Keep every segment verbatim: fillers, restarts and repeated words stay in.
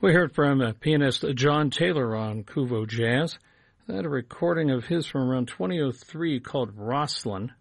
We heard from uh, pianist John Taylor on Kuvo Jazz. That a recording of his from around twenty oh three called Rosslyn.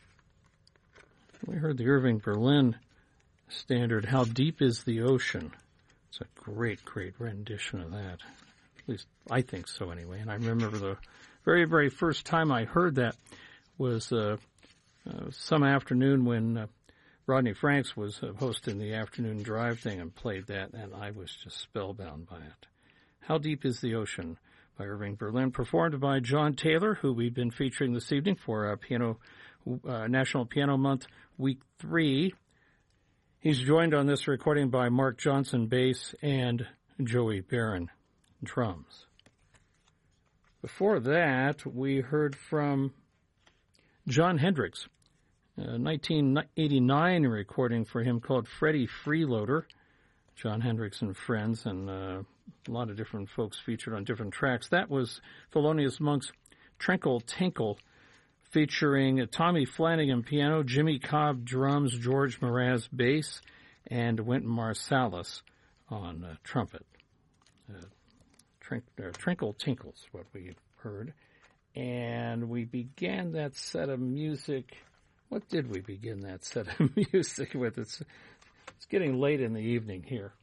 We heard the Irving Berlin standard, How Deep is the Ocean? It's a great, great rendition of that. At least I think so anyway. And I remember the very, very first time I heard that was uh, uh, some afternoon when uh, Rodney Franks was uh, hosting the afternoon drive thing and played that, and I was just spellbound by it. How Deep is the Ocean by Irving Berlin, performed by John Taylor, who we've been featuring this evening for uh, Piano uh, National Piano Month Week three. He's joined on this recording by Mark Johnson, bass, and Joey Barron, drums. Before that, we heard from John Hendricks, a nineteen eighty-nine recording for him called Freddie Freeloader. John Hendricks and Friends, and uh, a lot of different folks featured on different tracks. That was Thelonious Monk's Trinkle Tinkle, featuring Tommy Flanagan piano, Jimmy Cobb drums, George Mraz bass, and Wynton Marsalis on uh, trumpet. Uh, trink, uh, Trinkle Tinkle's what we heard. And we began that set of music. What did we begin that set of music with? It's, it's getting late in the evening here.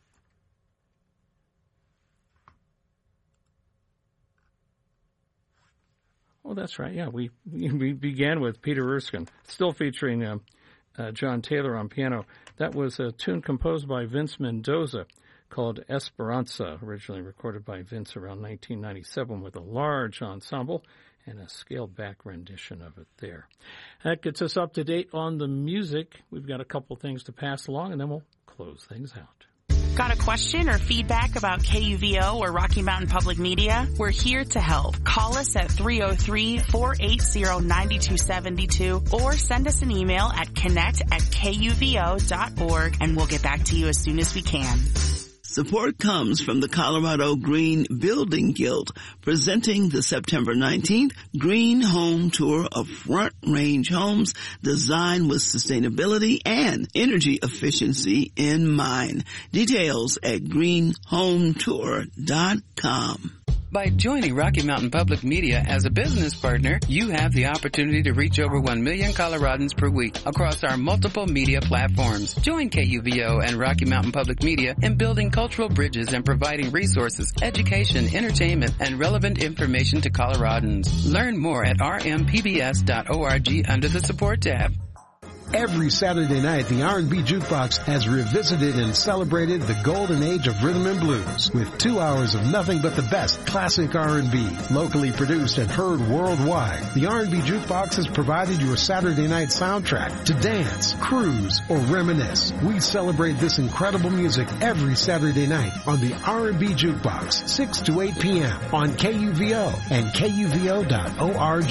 Oh, that's right. Yeah, we we began with Peter Erskine, still featuring uh, uh, John Taylor on piano. That was a tune composed by Vince Mendoza called Esperanza, originally recorded by Vince around nineteen ninety-seven with a large ensemble and a scaled-back rendition of it there. That gets us up to date on the music. We've got a couple things to pass along, and then we'll close things out. Got a question or feedback about K U V O or Rocky Mountain Public Media? We're here to help. Call us at three oh three, four eight zero, nine two seven two or send us an email at connect at K U V O dot org, and we'll get back to you as soon as we can. Support comes from the Colorado Green Building Guild, presenting the September nineteenth Green Home Tour of Front Range homes designed with sustainability and energy efficiency in mind. Details at green home tour dot com. By joining Rocky Mountain Public Media as a business partner, you have the opportunity to reach over one million Coloradans per week across our multiple media platforms. Join K U V O and Rocky Mountain Public Media in building cultural bridges and providing resources, education, entertainment, and relevant information to Coloradans. Learn more at r m p b s dot org under the Support tab. Every Saturday night, the R and B Jukebox has revisited and celebrated the golden age of rhythm and blues with two hours of nothing but the best classic R and B, locally produced and heard worldwide. The R and B Jukebox has provided your Saturday night soundtrack to dance, cruise, or reminisce. We celebrate this incredible music every Saturday night on the R and B Jukebox, six to eight p.m. on K U V O and K U V O dot org.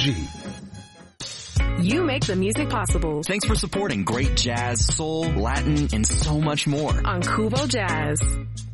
You make the music possible. Thanks for supporting great jazz, soul, Latin, and so much more on Kuvo Jazz.